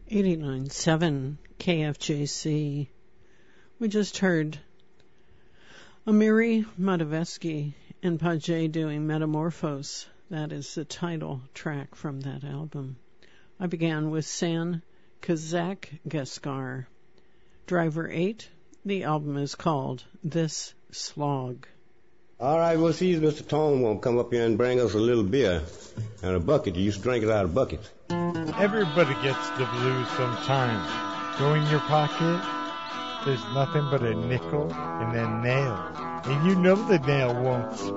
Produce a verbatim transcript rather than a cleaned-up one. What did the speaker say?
eighty-nine point seven K F J C. We just heard Amiri Madavesky and Pajay doing Metamorphose. That is the title track from that album. I began with San Kazak Gaskar. Driver eight. The album is called This Slog. All right, we'll see if Mister Tone won't come up here and bring us a little beer and a bucket. You used to drink it out of buckets. Everybody gets the blues sometimes. Go in your pocket, there's nothing but a nickel and a nail. And you know the nail won't